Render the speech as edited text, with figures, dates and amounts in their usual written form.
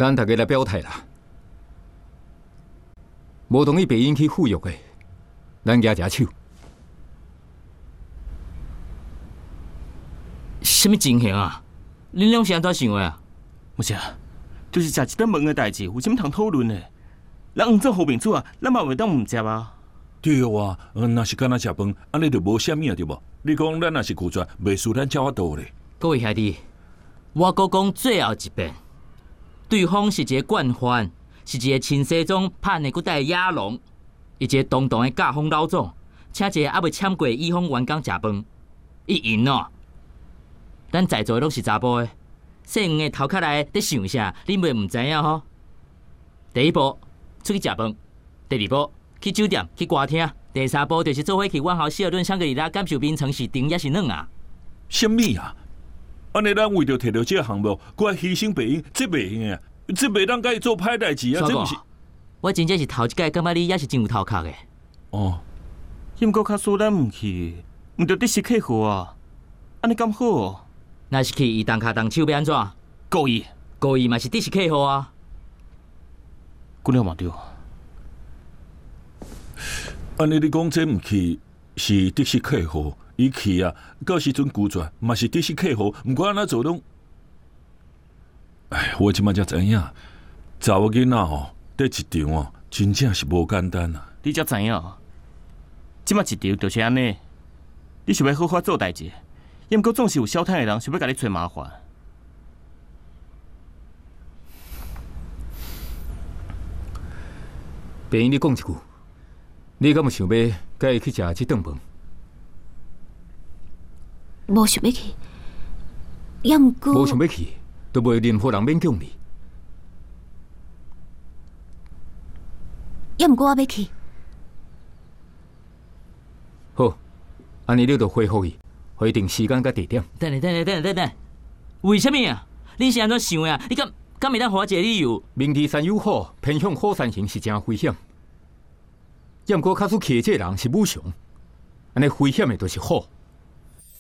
咱大家来表态啦，无同意白英去赴约的，咱举只手。 什么情形啊？恁两是安怎想的啊？ 唔是啊，就是食一顿饭的代志，有什么通讨论的？咱黄做好面子啊，咱嘛袂当唔食啊。 对啊，若是干那食饭，安尼就无啥物啊，对无？你讲咱若是拒绝，袂输咱照法度咧。 各位兄弟，我阁讲最后一遍，对方是一个惯犯，是一个穿西装、拍内骨带的野狼，一个当的假疯老总，请一个还未签过的乙方员工食饭，伊赢哦。咱在座的拢是查甫的，细黄的头壳内在想啥，恁袂唔知影吼？第一步出去食饭，第二步去酒店去歌厅，第三步就是做伙去万豪希尔顿香格里拉感受槟城是甜也是软啊。 什么啊？安尼咱为着摕到这个项目，搁要牺牲白银，这袂用啊！这袂当甲伊做歹代志啊！这不是。 我真正是头一届感觉你也是真有头壳的。 哦， 伊毋过较输咱唔去，毋着得失客户啊！安尼咁好哦？ 若是去伊动骹动手要安怎？ 故意， 故意嘛是得失客户啊。 姑娘嘛对。 安尼你讲这唔去是得失客户，伊去啊，到时阵拒绝嘛是得失客户，毋管安怎做拢。哎，我即摆才知影，查某囡仔吼，在一场哦，真正是无简单啊。 你才知影，即摆一场就是安尼，你想要好好做代志，也毋过总是有小摊的人想要甲你找麻烦。 白英，你讲一句，你敢有想要甲伊去食这顿饭？ 无想要去，也毋过无想要去，都袂任何人勉强你。 也毋过我要去。 好，安尼你就回复伊，互伊定时间甲地点。 等，为什么啊？你是安怎想的啊？你敢袂当给我一个理由？ 明知山有虎，偏向虎山行是真危险。也毋过，卡出去的这人是武雄，安尼危险的就是虎。